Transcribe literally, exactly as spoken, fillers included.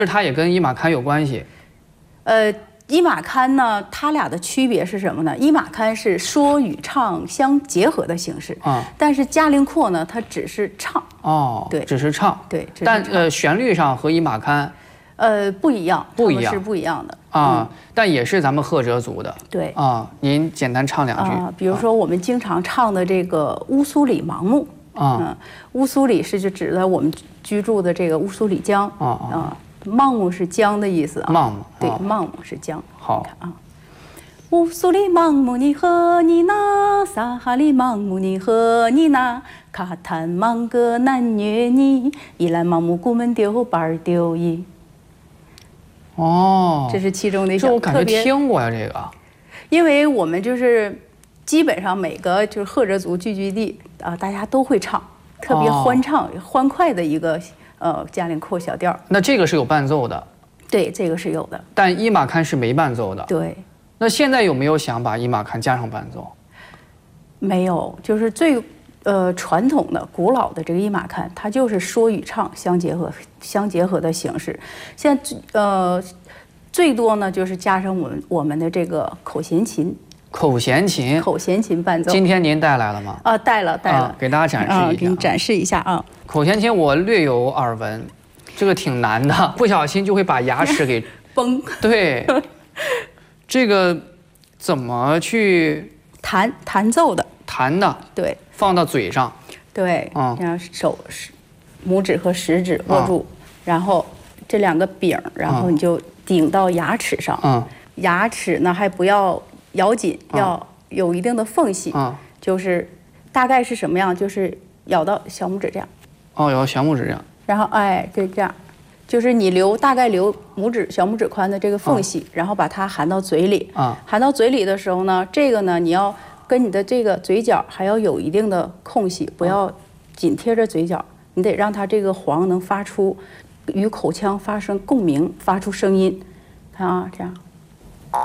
它也跟伊玛堪有关系。 呃，伊玛堪呢，它俩的区别是什么呢？伊玛堪是说与唱相结合的形式啊，但是嘉陵阔呢，它只是唱。哦，对， 只是唱。 对， 但呃，旋律上和伊玛堪。 呃，不一样， 不一样是不一样的啊，嗯、但也是咱们赫哲族的。 对啊，您简单唱两句啊，比如说我们经常唱的这个乌苏里芒木啊，嗯、乌苏里是就指的我们居住的这个乌苏里江啊啊，芒木是江的意思啊， 芒木对，芒木是江。 好啊。 乌苏里芒木尼和尼那，撒哈里芒木尼和尼那，卡坦芒格南虐尼，伊兰芒木古门丢板儿丢伊。 哦， 这是其中的一这我感觉听过呀，这个， 因为我们就是基本上每个就是赫哲族聚居地啊，大家都会唱，特别欢唱、哦、欢快的一个呃嘉陵阔小调。 那这个是有伴奏的， 对，这个是有的， 但伊玛堪是没伴奏的。 对， 那现在有没有想把伊玛堪加上伴奏？ 没有，就是最呃传统的、古老的这个伊玛堪，它就是说与唱相结合、相结合的形式。现在呃。 最多呢，就是加上我们我们的这个口弦琴， 口弦琴， 口弦琴伴奏。 今天您带来了吗？ 啊，带了，带了， 啊、给大家展示一下。 啊，给你展示一下啊。 口弦琴我略有耳闻，这个挺难的，不小心就会把牙齿给崩。 对，这个怎么去弹弹奏的？ 弹的， 对， 放到嘴上。 对，啊，然后手食拇指和食指握住，啊、然后这两个柄，然后你就。 顶到牙齿上，嗯，牙齿呢还不要咬紧，要有一定的缝隙，嗯，就是大概是什么样，就是咬到小拇指这样， 哦，咬到小拇指这样， 然后哎，对，这样，就是你留大概留拇指小拇指宽的这个缝隙，然后把它含到嘴里，啊，含到嘴里的时候呢，这个呢你要跟你的这个嘴角还要有一定的空隙，不要紧贴着嘴角，你得让它这个黄能发出。 与口腔发生共鸣，发出声音，看啊，这样。